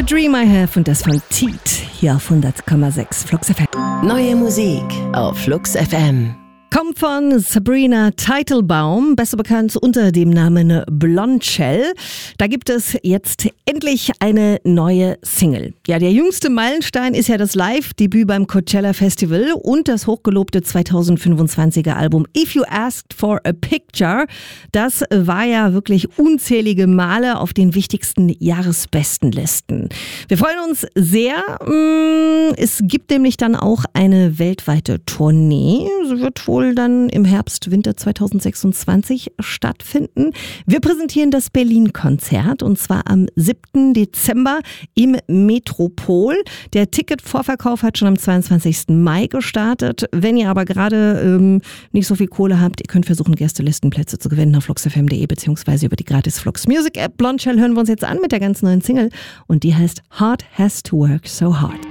Dream I Have und das von Teet hier auf 100,6 Flux FM. Neue Musik auf Flux FM. Kommt von Sabrina Teitelbaum, besser bekannt unter dem Namen Blondshell. Da gibt es jetzt endlich eine neue Single. Ja, der jüngste Meilenstein ist ja das Live-Debüt beim Coachella Festival und das hochgelobte 2025er Album If You Asked for a Picture. Das war ja wirklich unzählige Male auf den wichtigsten Jahresbestenlisten. Wir freuen uns sehr. Es gibt nämlich dann auch eine weltweite Tournee. Sie wird wohl dann im Herbst, Winter 2026 stattfinden. Wir präsentieren das Berlin-Konzert und zwar am 7. Dezember im Metropol. Der Ticketvorverkauf hat schon am 22. Mai gestartet. Wenn ihr aber gerade nicht so viel Kohle habt, ihr könnt versuchen, Gästelistenplätze zu gewinnen auf fluxfm.de beziehungsweise über die gratis Flux Music App. Blondshell hören wir uns jetzt an mit der ganz neuen Single und die heißt Heart Has to Work So Hard.